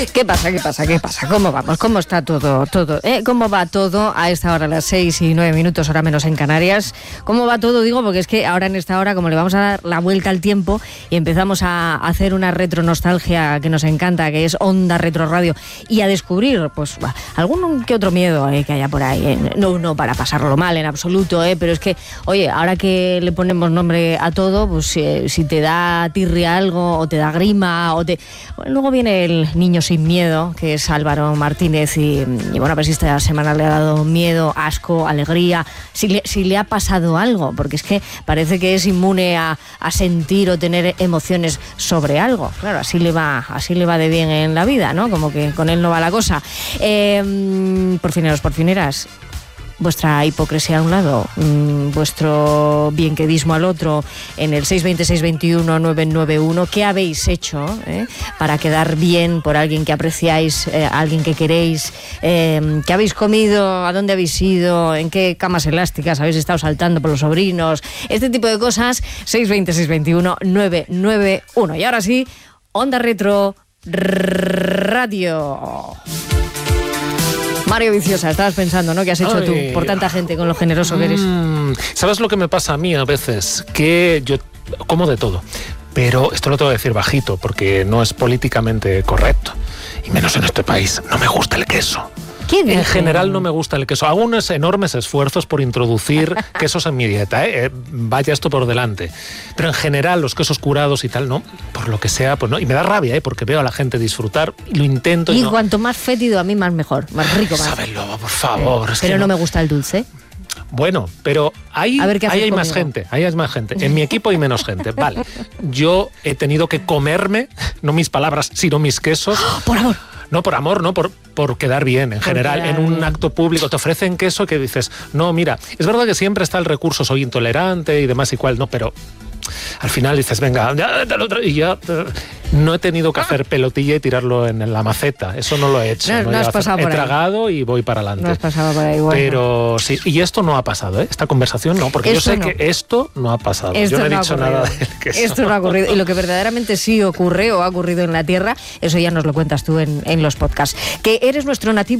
¿Qué pasa? ¿Cómo vamos? ¿Cómo está todo? ¿Cómo va todo a esta hora, las 6:09, hora menos en Canarias? ¿Cómo va todo? Digo, porque es que ahora en esta hora, como le vamos a dar la vuelta al tiempo y empezamos a hacer una retronostalgia que nos encanta, que es Onda Retro Radio, y a descubrir, pues, algún que otro miedo que haya por ahí. No para pasarlo mal en absoluto, pero es que, oye, ahora que le ponemos nombre a todo, pues si te da tirria algo, o te da grima, luego viene el niño sin miedo, que es Álvaro Martínez, y bueno, a ver si esta semana le ha dado miedo, asco, alegría, si le ha pasado algo, porque es que parece que es inmune a sentir o tener emociones sobre algo. Claro, así le va de bien en la vida, ¿no? Como que con él no va la cosa. Por fineras, vuestra hipocresía a un lado, vuestro bienquedismo al otro, en el 620-621-991, ¿qué habéis hecho para quedar bien por alguien que apreciáis, alguien que queréis? ¿Qué habéis comido? ¿A dónde habéis ido? ¿En qué camas elásticas habéis estado saltando por los sobrinos? Este tipo de cosas, 620-621-991. Y ahora sí, Onda Retro Radio. Mario Viciosa, estabas pensando, ¿no? ¿Qué has hecho tú por tanta gente con lo generoso que eres? ¿Sabes lo que me pasa a mí a veces? Que yo como de todo, pero esto lo tengo que decir bajito porque no es políticamente correcto, y menos en este país. No me gusta el queso. En general no me gusta el queso. Hago unos enormes esfuerzos por introducir quesos en mi dieta, vaya esto por delante. Pero en general los quesos curados y tal, no, por lo que sea, pues no. Y me da rabia, porque veo a la gente disfrutar y lo intento. Y cuanto más fétido a mí, más mejor, más rico, más. Sábelo, por favor. Pero no me gusta el dulce. Bueno, pero ahí hay más gente, En mi equipo hay menos gente. Vale, yo he tenido que comerme, no mis palabras, sino mis quesos. ¡Por amor! No por amor, no por quedar bien. En general, en un acto público te ofrecen queso que dices, no, mira, es verdad que siempre está el recurso, soy intolerante y demás y cual, no, pero al final dices, venga, y ya no he tenido que hacer pelotilla y tirarlo en la maceta. Eso no lo he hecho. No has pasado por ahí. He tragado y voy para adelante. No has pasado por ahí, bueno. Pero sí, y esto no ha pasado, Esta conversación no, porque yo sé que esto no ha pasado. Yo no he dicho nada del queso. Esto no ha ocurrido. Y lo que verdaderamente sí ocurre o ha ocurrido en la Tierra, eso ya nos lo cuentas tú en los podcasts. Que eres nuestro nativo